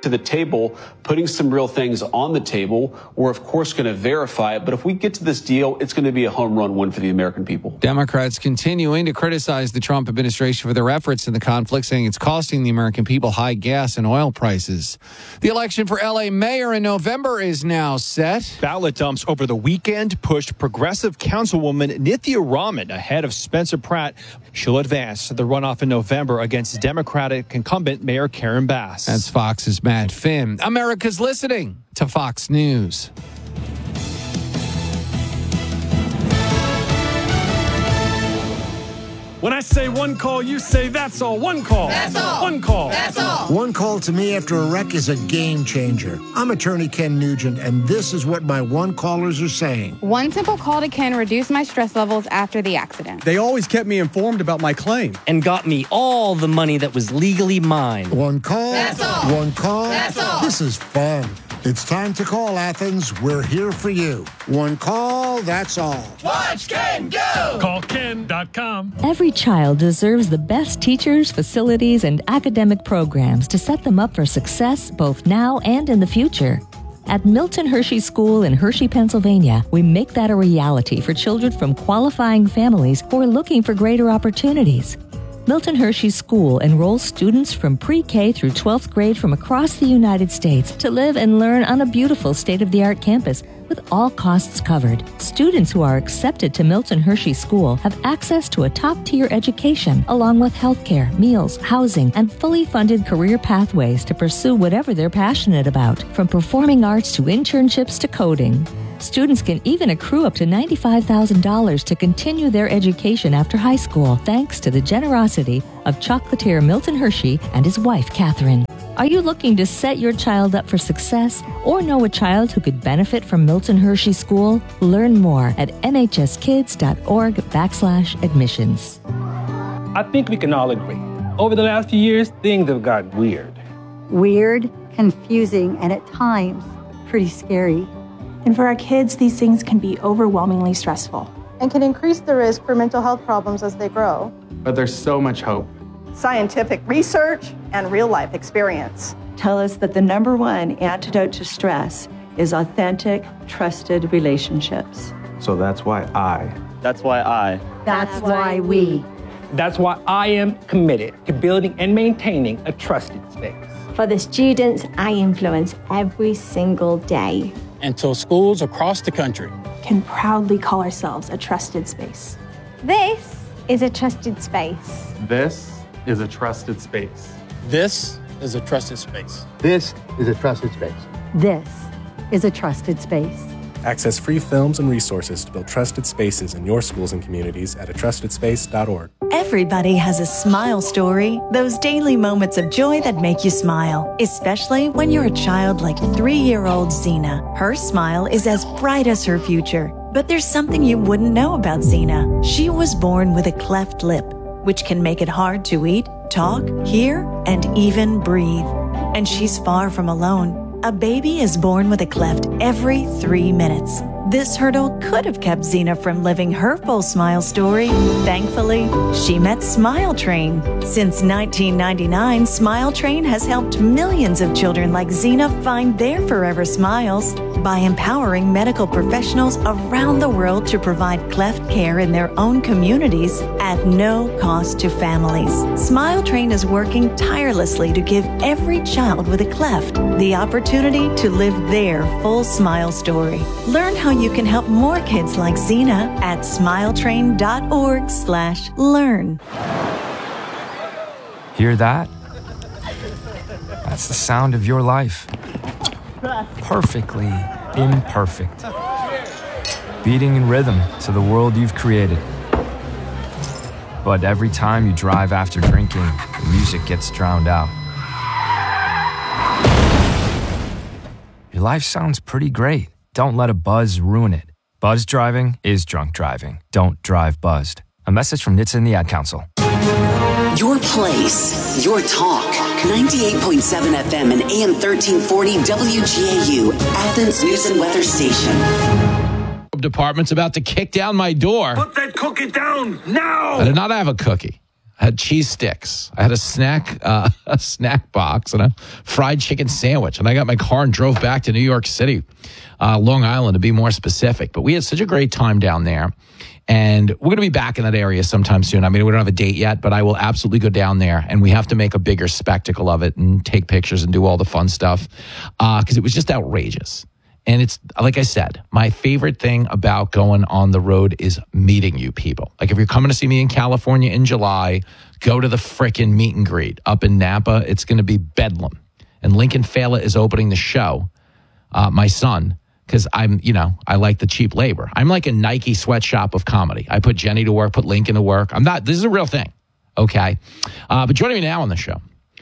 to the table, putting some real things on the table. We're, of course, going to verify it. But if we get to this deal, it's going to be a home run win for the American people. Democrats continuing to criticize the Trump administration for their efforts in the conflict, saying it's costing the American people high gas and oil prices. The election for L.A. mayor in November is now set. Ballot dumps over the weekend pushed progressive councilwoman Nithya Raman ahead of Spencer Pratt. She'll advance to the runoff in November against Democratic incumbent Mayor Karen Bass. That's Fox's Matt Finn. America's listening to Fox News. When I say one call, you say that's all. One call. That's all. One call. That's all. One call to me after a wreck is a game changer. I'm attorney Ken Nugent, and this is what my one callers are saying. One simple call to Ken reduced my stress levels after the accident. They always kept me informed about my claim. And got me all the money that was legally mine. One call. That's all. One call. That's all. This is fun. It's time to call, Athens. We're here for you. One call, that's all. Watch Ken go! CallKen.com. Every child deserves the best teachers, facilities, and academic programs to set them up for success both now and in the future. At Milton Hershey School in Hershey, Pennsylvania, we make that a reality for children from qualifying families who are looking for greater opportunities. Milton Hershey School enrolls students from pre-K through 12th grade from across the United States to live and learn on a beautiful state-of-the-art campus with all costs covered. Students who are accepted to Milton Hershey School have access to a top-tier education along with healthcare, meals, housing, and fully funded career pathways to pursue whatever they're passionate about, from performing arts to internships to coding. Students can even accrue up to $95,000 to continue their education after high school, thanks to the generosity of chocolatier Milton Hershey and his wife, Catherine. Are you looking to set your child up for success or know a child who could benefit from Milton Hershey School? Learn more at mhskids.org/admissions. I think we can all agree. Over the last few years, things have gotten weird. Weird, confusing, and at times, pretty scary. And for our kids, these things can be overwhelmingly stressful. And can increase the risk for mental health problems as they grow. But there's so much hope. Scientific research and real-life experience tell us that the number one antidote to stress is authentic, trusted relationships. So that's why I. That's why we. That's why I am committed to building and maintaining a trusted space. For the students I influence every single day. Until schools across the country can proudly call ourselves a trusted space. This is a trusted space. This is a trusted space. This is a trusted space. This is a trusted space. This is a trusted space. Access free films and resources to build trusted spaces in your schools and communities at atrustedspace.org. Everybody has a smile story, those daily moments of joy that make you smile, especially when you're a child like 3-year-old Zena. Her smile is as bright as her future. But there's something you wouldn't know about Zena. She was born with a cleft lip, which can make it hard to eat, talk, hear, and even breathe. And she's far from alone. A baby is born with a cleft every 3 minutes. This hurdle could have kept Zena from living her full smile story. Thankfully, she met Smile Train. Since 1999, Smile Train has helped millions of children like Zena find their forever smiles by empowering medical professionals around the world to provide cleft care in their own communities at no cost to families. Smile Train is working tirelessly to give every child with a cleft the opportunity to live their full smile story. Learn how you can help more kids like Zena at smiletrain.org/learn. Hear that? That's the sound of your life. Perfectly imperfect. Beating in rhythm to the world you've created. But every time you drive after drinking, the music gets drowned out. Your life sounds pretty great. Don't let a buzz ruin it. Buzz driving is drunk driving. Don't drive buzzed. A message from NHTSA and the Ad Council. Your place, your talk. 98.7 FM and AM 1340 WGAU, Athens News and Weather Station. Department's about to kick down my door. Put that cookie down now! I did not have a cookie. I had cheese sticks. I had a snack box and a fried chicken sandwich. And I got my car and drove back to New York City, Long Island to be more specific. But we had such a great time down there. And we're going to be back in that area sometime soon. I mean, we don't have a date yet, but I will absolutely go down there. And we have to make a bigger spectacle of it and take pictures and do all the fun stuff because it was just outrageous. And it's, like I said, my favorite thing about going on the road is meeting you people. Like if you're coming to see me in California in July, go to the frickin' meet and greet up in Napa. It's going to be bedlam. And Lincoln Fela is opening the show, my son, because I like the cheap labor. I'm like a Nike sweatshop of comedy. I put Jenny to work, put Lincoln to work. This is a real thing. Okay. But joining me now on the show.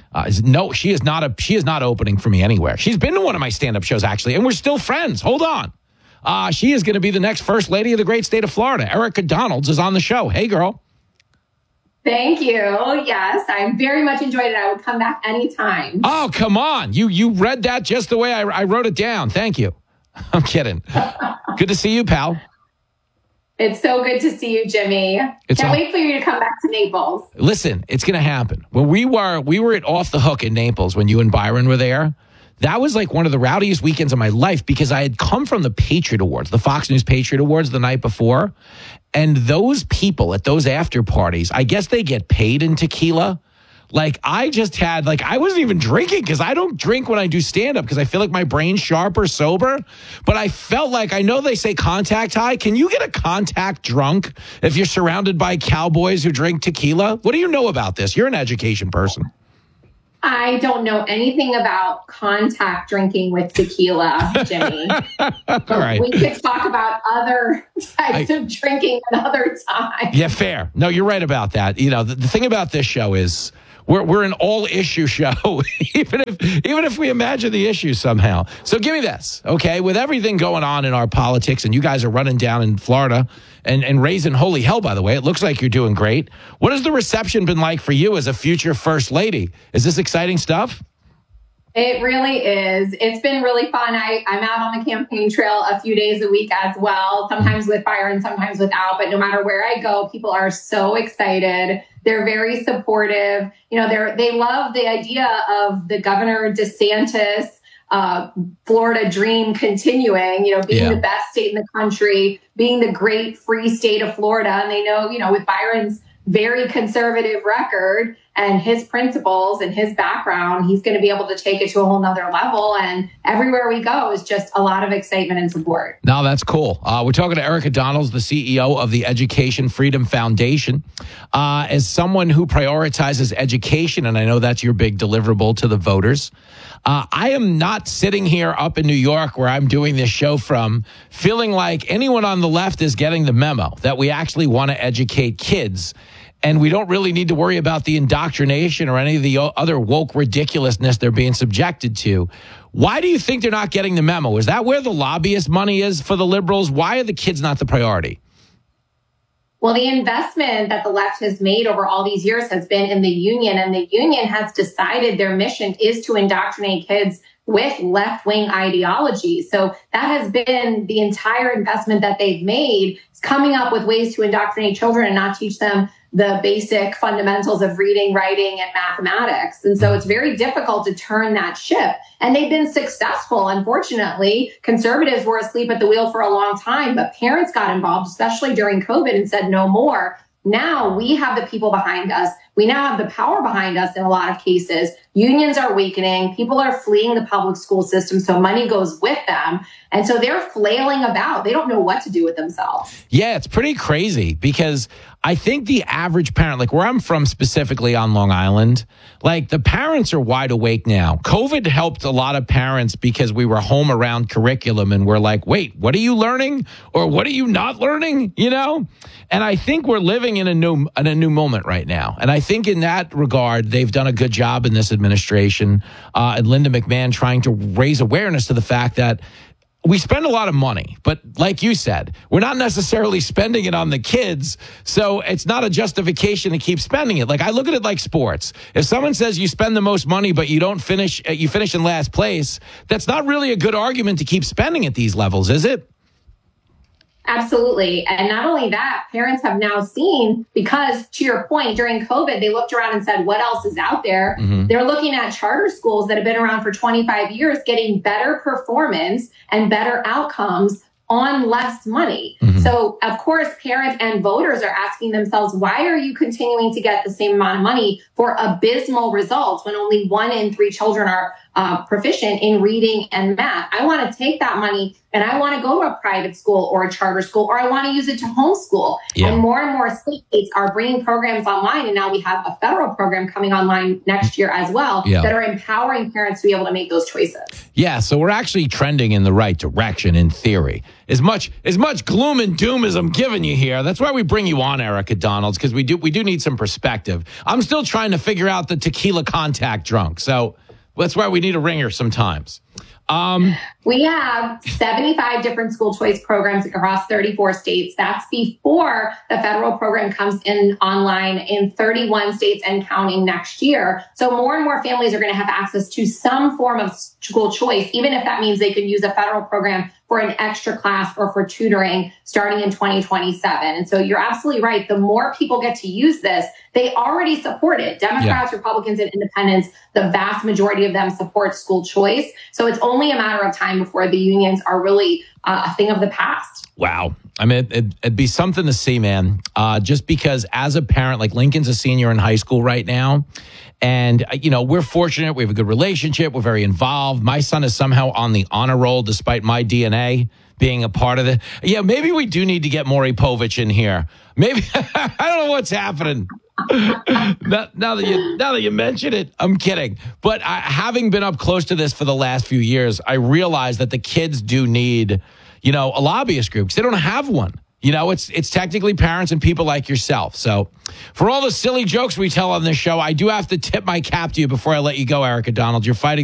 She is not opening for me anywhere. She's been to one of my stand-up shows, actually, and we're still friends. Hold on. She is going to be the next first lady of the great state of Florida. Erica Donalds is on the show. Hey, girl. Thank you. Yes, I very much enjoyed it. I would come back anytime. Oh, come on. You read that just the way I wrote it down. Thank you. I'm kidding. Good to see you, pal. It's so good to see you, Jimmy. Can't wait for you to come back to Naples. Listen, it's going to happen. When we were at Off the Hook in Naples when you and Byron were there. That was like one of the rowdiest weekends of my life because I had come from the Patriot Awards, the Fox News Patriot Awards the night before. And those people at those after parties, I guess they get paid in tequila. Like I wasn't even drinking because I don't drink when I do stand-up because I feel like my brain's sharper, sober. But I felt like, I know they say contact high. Can you get a contact drunk if you're surrounded by cowboys who drink tequila? What do you know about this? You're an education person. I don't know anything about contact drinking with tequila, Jimmy. All right. We could talk about other types of drinking another time. Yeah, fair. No, you're right about that. You know, the thing about this show is we're an all-issue show, even if we imagine the issue somehow. So give me this, okay? With everything going on in our politics, and you guys are running down in Florida and raising holy hell, by the way, it looks like you're doing great. What has the reception been like for you as a future first lady? Is this exciting stuff? It really is. It's been really fun. I'm out on the campaign trail a few days a week as well, sometimes with Byron, sometimes without. But no matter where I go, people are so excited. They're very supportive. You know, they love the idea of the Governor DeSantis Florida dream continuing, being the best state in the country, being the great free state of Florida. And they know, with Byron's very conservative record and his principles and his background, he's going to be able to take it to a whole nother level. And everywhere we go is just a lot of excitement and support. No, that's cool. We're talking to Erica Donalds, the CEO of the Education Freedom Foundation. As someone who prioritizes education, and I know that's your big deliverable to the voters, I am not sitting here up in New York where I'm doing this show from feeling like anyone on the left is getting the memo that we actually want to educate kids. And we don't really need to worry about the indoctrination or any of the other woke ridiculousness they're being subjected to. Why do you think they're not getting the memo? Is that where the lobbyist money is for the liberals? Why are the kids not the priority? Well, the investment that the left has made over all these years has been in the union, and the union has decided their mission is to indoctrinate kids with left-wing ideology. So that has been the entire investment that they've made, is coming up with ways to indoctrinate children and not teach them the basic fundamentals of reading, writing, and mathematics. And so it's very difficult to turn that ship. And they've been successful. Unfortunately, conservatives were asleep at the wheel for a long time, but parents got involved, especially during COVID, and said no more. Now we have the people behind us. We now have the power behind us in a lot of cases. Unions are weakening. People are fleeing the public school system, so money goes with them. And so they're flailing about. They don't know what to do with themselves. Yeah, it's pretty crazy because I think the average parent, like where I'm from specifically on Long Island, like the parents are wide awake now. COVID helped a lot of parents because we were home around curriculum and we're like, wait, what are you learning? Or what are you not learning? And I think we're living in a new moment right now. And I think in that regard, they've done a good job in this administration and Linda McMahon trying to raise awareness to the fact that we spend a lot of money, but like you said, we're not necessarily spending it on the kids. So it's not a justification to keep spending it. Like I look at it like sports. If someone says you spend the most money, but you don't finish, you finish in last place, that's not really a good argument to keep spending at these levels, is it? Absolutely. And not only that, parents have now seen, because to your point, during COVID, they looked around and said, what else is out there? Mm-hmm. They're looking at charter schools that have been around for 25 years, getting better performance and better outcomes on less money. Mm-hmm. So, of course, parents and voters are asking themselves, why are you continuing to get the same amount of money for abysmal results when only 1 in 3 children are proficient in reading and math? I want to take that money and I want to go to a private school or a charter school, or I want to use it to homeschool. Yeah. And more states are bringing programs online. And now we have a federal program coming online next year as well that are empowering parents to be able to make those choices. Yeah. So we're actually trending in the right direction in theory. As much gloom and doom as I'm giving you here, that's why we bring you on, Erica Donalds, because we do need some perspective. I'm still trying to figure out the tequila contact drunk. So that's why we need a ringer sometimes. We have 75 different school choice programs across 34 states. That's before the federal program comes in online in 31 states and counting next year. So more and more families are going to have access to some form of school choice, even if that means they could use a federal program for an extra class or for tutoring starting in 2027. And so you're absolutely right. The more people get to use this, they already support it. Democrats, Republicans, and independents, the vast majority of them support school choice. So it's only a matter of time before the unions are really a thing of the past. Wow. I mean, it'd be something to see, man. Just because as a parent, like Lincoln's a senior in high school right now. And, we're fortunate. We have a good relationship. We're very involved. My son is somehow on the honor roll, despite my DNA being a part of it. Yeah, maybe we do need to get Maury Povich in here. Maybe, I don't know what's happening. now that you mention it, I'm kidding. But having been up close to this for the last few years, I realize that the kids do need, a lobbyist group, because they don't have one. It's technically parents and people like yourself. So for all the silly jokes we tell on this show, I do have to tip my cap to you before I let you go, Erica Donald. You're fighting